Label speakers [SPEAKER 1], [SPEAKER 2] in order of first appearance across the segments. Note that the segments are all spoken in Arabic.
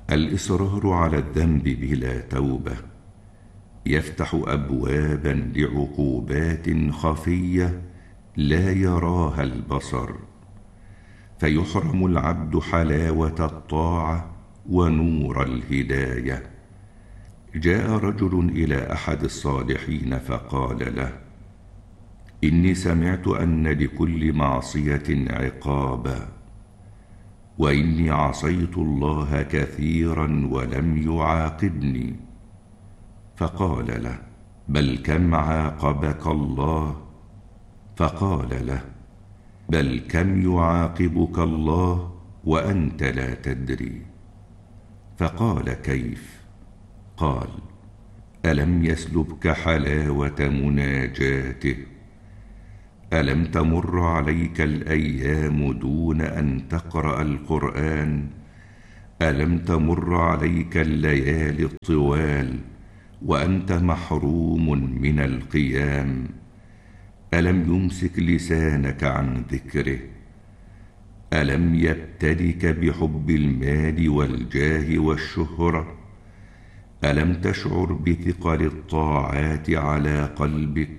[SPEAKER 1] الإصرار على الذنب بلا توبة يفتح أبوابا لعقوبات خفية لا يراها البصر، فيحرم العبد حلاوة الطاعة ونور الهداية. جاء رجل إلى أحد الصالحين فقال له: إني سمعت أن لكل معصية عقابا، وإني عصيت الله كثيرا ولم يعاقبني. فقال له: بل كم عاقبك الله؟ فقال له: بل كم يعاقبك الله وأنت لا تدري. فقال: كيف؟ قال: ألم يسلبك حلاوة مناجاته؟ ألم تمر عليك الأيام دون أن تقرأ القرآن؟ ألم تمر عليك الليالي الطوال وأنت محروم من القيام؟ ألم يمسك لسانك عن ذكره؟ ألم يبتلك بحب المال والجاه والشهرة؟ ألم تشعر بثقل الطاعات على قلبك؟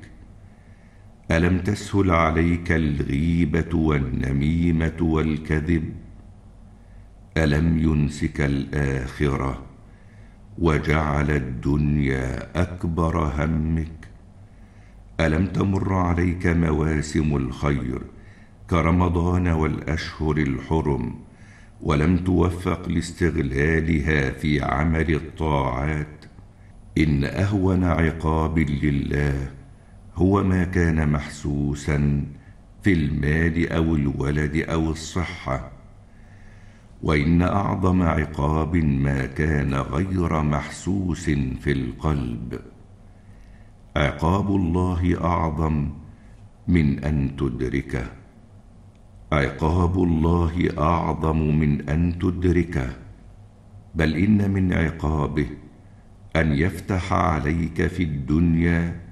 [SPEAKER 1] ألم تسهل عليك الغيبة والنميمة والكذب؟ ألم ينسك الآخرة وجعل الدنيا أكبر همك؟ ألم تمر عليك مواسم الخير كرمضان والأشهر الحرم ولم توفق لاستغلالها في عمل الطاعات؟ إن أهون عقاب لله هو ما كان محسوسا في المال أو الولد أو الصحة، وإن أعظم عقاب ما كان غير محسوس في القلب. عقاب الله أعظم من أن تدركه، عقاب الله أعظم من أن تدركه، بل إن من عقابه أن يفتح عليك في الدنيا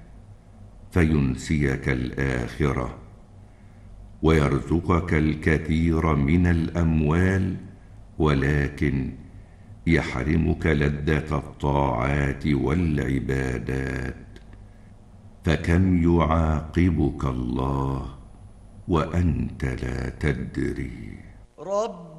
[SPEAKER 1] فينسيك الآخرة، ويرزقك الكثير من الأموال، ولكن يحرمك لذة الطاعات والعبادات. فكم يعاقبك الله وأنت لا تدري.